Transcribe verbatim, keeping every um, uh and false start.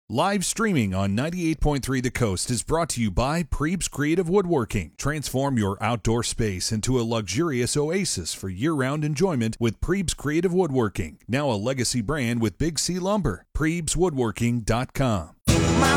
Live streaming on ninety-eight point three The Coast is brought to you by Prebes Creative Woodworking. Transform your outdoor space into a luxurious oasis for year-round enjoyment with Prebes Creative Woodworking. Now a legacy brand with Big C Lumber. Prebes Woodworking dot com. My